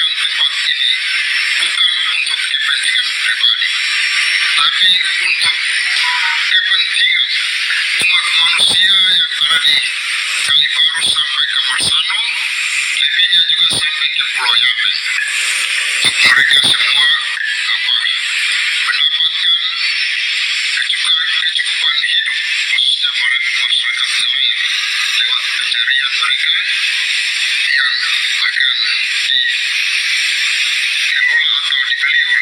tempat ini bukan untuk kepentingan pribadi, tapi untuk kepentingan umat manusia yang ada di Kalibaru sampai ke Marsano, lebihnya juga sampai ke Pulau Yapen. Untuk mereka semua mendapatkan kecukupan hidup, khususnya masyarakat nelayan, lewat pencarian mereka yang akan dikelola atau dibeli oleh